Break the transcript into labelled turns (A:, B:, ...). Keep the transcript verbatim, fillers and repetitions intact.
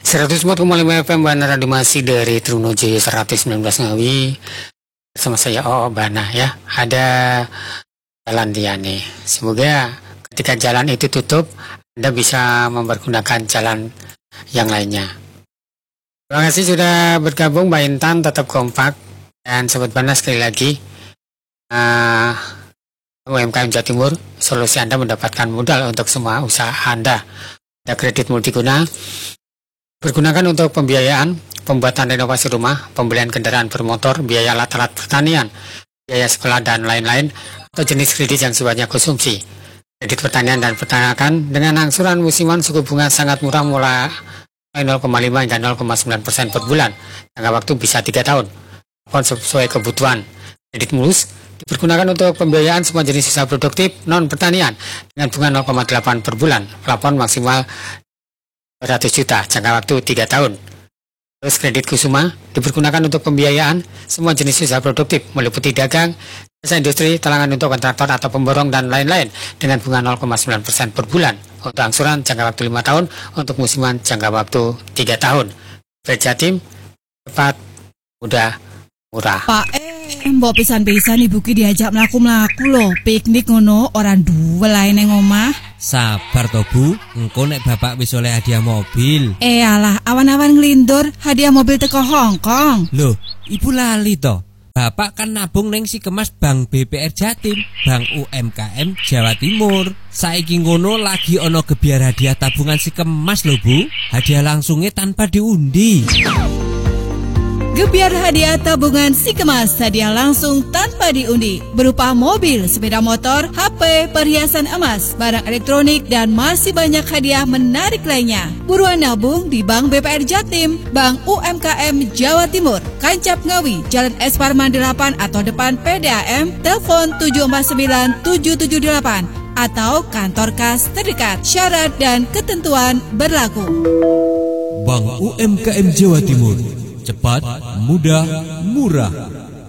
A: seratus empat koma lima F M Bana Radio masih dari Trunojoyo seratus sembilan belas Ngawi. Sama saya Oh Bana ya. Ada jalan Diane. Semoga ketika jalan itu tutup, Anda bisa mempergunakan jalan yang lainnya. Terima kasih sudah bergabung Mbak Intan, tetap kompak. Dan Sobat Bana sekali lagi, uh, U M K M Jawa Timur, solusi Anda mendapatkan modal untuk semua usaha Anda. Ada kredit multiguna, bergunakan untuk pembiayaan, pembuatan renovasi rumah, pembelian kendaraan bermotor, biaya alat-alat pertanian, biaya sekolah, dan lain-lain, atau jenis kredit yang sifatnya konsumsi. Kredit pertanian dan peternakan dengan angsuran musiman suku bunga sangat murah mulai nol koma lima hingga nol koma sembilan persen per bulan. Jangka waktu bisa tiga tahun. Sesuai kebutuhan. Kredit mulus dipergunakan untuk pembiayaan semua jenis usaha produktif non pertanian dengan bunga nol koma delapan per bulan. Plafon maksimal dua ratus juta, jangka waktu tiga tahun. Terus kredit Kusuma dipergunakan untuk pembiayaan semua jenis usaha produktif meliputi dagang, jasa industri, talangan untuk kontraktor atau pemborong dan lain-lain dengan bunga nol koma sembilan persen per bulan. Untuk angsuran jangka waktu lima tahun, untuk musiman jangka waktu tiga tahun. Berjatim, cepat, mudah, murah.
B: Pak eh, mbok pisan-pisan ibu ki diajak mlaku-mlaku lho, piknik ngono orang duwe lae neng omah.
C: Sabar to Bu, engko nek bapak wis oleh hadiah mobil.
B: Eh alah, awan-awan nglindur hadiah mobil teko Hongkong.
C: Loh, ibu lali to. Bapak kan nabung neng si kemas Bank B P R Jatim, Bank U M K M Jawa Timur. Saiki ngono lagi ono gebiar hadiah tabungan si kemas lho Bu. Hadiah langsungnya tanpa diundi.
B: Gebiar hadiah tabungan si kemas, hadiah langsung tanpa diundi berupa mobil, sepeda motor, H P, perhiasan emas, barang elektronik, dan masih banyak hadiah menarik lainnya. Buruan nabung di Bank B P R Jatim, Bank U M K M Jawa Timur, Kancap Ngawi, Jalan Es Parman delapan atau depan P D A M, telepon tujuh empat sembilan tujuh tujuh delapan atau kantor kas terdekat. Syarat dan ketentuan berlaku.
C: Bank U M K M Jawa Timur, cepat, mudah, murah.